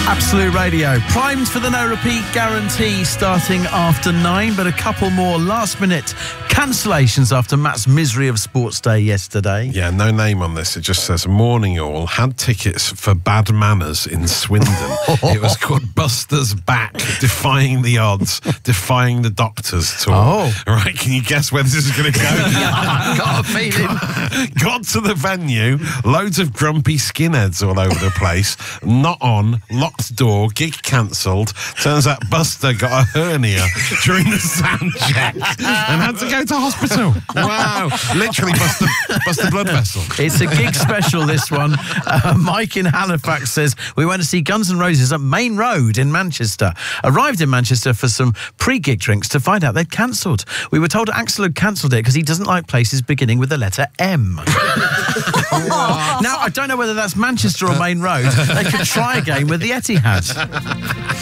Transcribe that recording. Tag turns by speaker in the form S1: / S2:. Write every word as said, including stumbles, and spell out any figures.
S1: Absolute Radio, primed for the no-repeat guarantee starting after nine, but a couple more last-minute cancellations after Matt's misery of Sports Day yesterday.
S2: Yeah, no name on this. It just says, morning all, had tickets for Bad Manners in Swindon. It was called Buster's Back, defying the odds, defying the doctors tour.
S1: Oh.
S2: All right, can you guess where this is going to go?
S1: I've got a feeling.
S2: Got, got to the venue, loads of grumpy skinheads all over the place, not on, locked door, gig cancelled. Turns out Buster got a hernia during the sound check and had to go to hospital. Wow. Literally bust the, bust the blood vessel.
S1: It's a gig special, this one. Uh, Mike in Halifax says, we went to see Guns N' Roses at Main Road in Manchester. Arrived in Manchester for some pre-gig drinks to find out they'd cancelled. We were told Axl had cancelled it because he doesn't like places beginning with the letter M. Now, I don't know whether that's Manchester or Main Road. They could try again with the Etihad.